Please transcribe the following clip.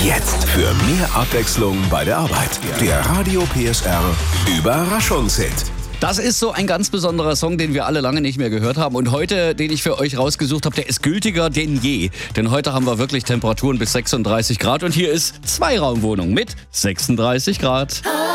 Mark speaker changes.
Speaker 1: Jetzt für mehr Abwechslung bei der Arbeit. Der Radio PSR Überraschungshit.
Speaker 2: Das ist so ein ganz besonderer Song, den wir alle lange nicht mehr gehört haben. Und heute, den ich für euch rausgesucht habe, der ist gültiger denn je. Denn heute haben wir wirklich Temperaturen bis 36 Grad. Und hier ist Zweiraumwohnung mit 36 Grad.